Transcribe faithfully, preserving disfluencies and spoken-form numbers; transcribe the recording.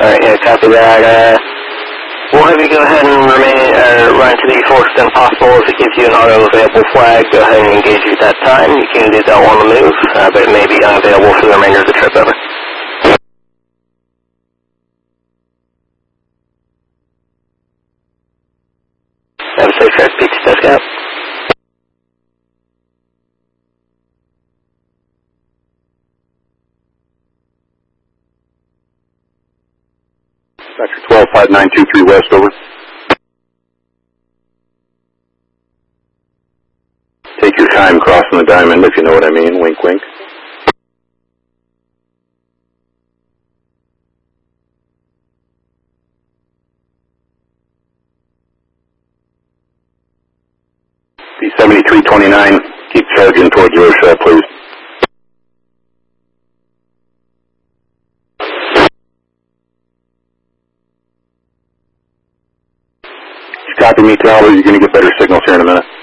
Alright, yeah, copy that. Uh, we'll have you go ahead and remain, uh, run to the full extent possible. If it gives you an auto available flag, go ahead and engage at that time. You can do that on the move, uh, but it may be unavailable for the remainder of the trip, over. Have a safe trip, P T Test Scout. Sector twelve five nine two three West, over. Take your time crossing the diamond, if you know what I mean. Wink, wink. P seventy-three twenty-nine, keep charging towards Rosha, please. Copy me, Talbot. You're going to get better signals here in a minute.